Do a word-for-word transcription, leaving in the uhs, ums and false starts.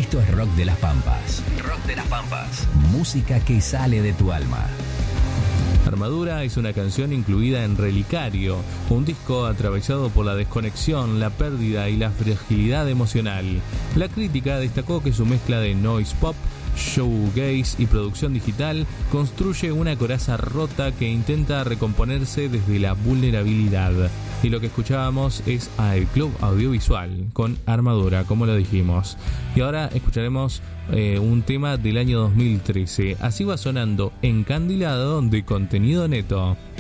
Esto es Rock de las Pampas. Rock de las Pampas. Música que sale de tu alma. Armadura es una canción incluida en Relicario, un disco atravesado por la desconexión, la pérdida y la fragilidad emocional. La crítica destacó que su mezcla de noise pop, shoegaze y producción digital construye una coraza rota que intenta recomponerse desde la vulnerabilidad. Y lo que escuchábamos es al Club Audiovisual con Armadura, como lo dijimos. Y ahora escucharemos eh, un tema del año dos mil trece. Así va sonando Encandilado de Contenido Neto.